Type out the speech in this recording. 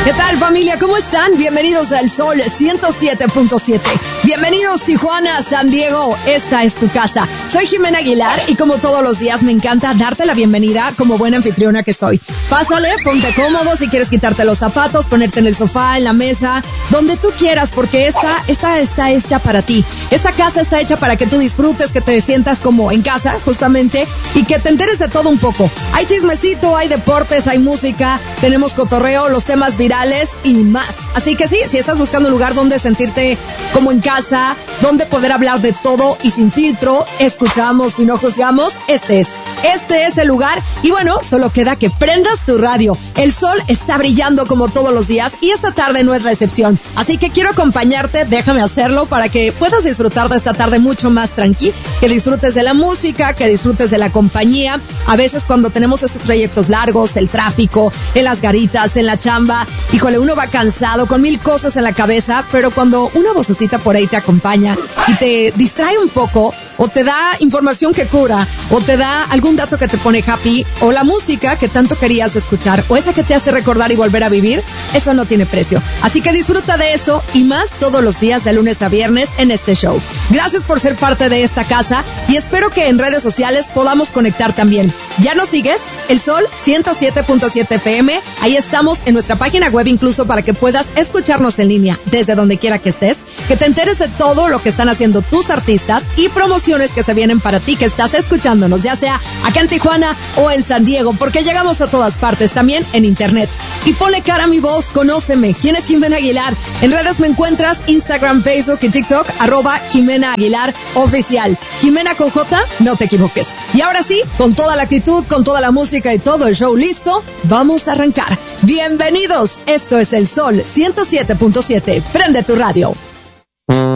¿Qué tal, familia? ¿Cómo están? Bienvenidos al Sol 107.7. Bienvenidos, Tijuana, San Diego. Esta es tu casa. Soy Jimena Aguilar y como todos los días me encanta darte la bienvenida como buena anfitriona que soy. Pásale, ponte cómodo si quieres quitarte los zapatos, ponerte en el sofá, en la mesa, donde tú quieras, porque esta está hecha para ti. Esta casa está hecha para que tú disfrutes, que te sientas como en casa, justamente, y que te enteres de todo un poco. Hay chismecito, hay deportes, hay música, tenemos cotorreo, los temas virales y más. Así que sí, si estás buscando un lugar donde sentirte como en casa, donde poder hablar de todo y sin filtro, escuchamos y no juzgamos, este es el lugar. Y bueno, solo queda que prendas tu radio. El sol está brillando como todos los días y esta tarde no es la excepción. Así que quiero acompañarte, déjame hacerlo para que puedas disfrutar de esta tarde mucho más tranqui, que disfrutes de la música, que disfrutes de la compañía. A veces cuando tenemos estos trayectos largos, el tráfico, en las garitas, en la chamba, híjole, uno va cansado con mil cosas en la cabeza, pero cuando una vocecita por ahí te acompaña y te distrae un poco, o te da información que cura, o te da algún dato que te pone happy, o la música que tanto querías escuchar, o esa que te hace recordar y volver a vivir, eso no tiene precio. Así que disfruta de eso y más todos los días de lunes a viernes en este show. Gracias por ser parte de esta casa y espero que en redes sociales podamos conectar también. ¿Ya nos sigues? El Sol 107.7 FM. Ahí estamos en nuestra página web incluso para que puedas escucharnos en línea desde donde quiera que estés, que te enteres de todo lo que están haciendo tus artistas y promociones que se vienen para ti que estás escuchándonos, ya sea acá en Tijuana o en San Diego, porque llegamos a todas partes, también en internet. Y ponle cara a mi voz, conóceme. ¿Quién es Jimena Aguilar? En redes me encuentras Instagram, Facebook y TikTok, @Jimena Aguilar Oficial. Jimena con J, no te equivoques. Y ahora sí, con toda la actitud, con toda la música y todo el show listo, vamos a arrancar. Bienvenidos, esto es el Sol 107.7. Prende tu radio.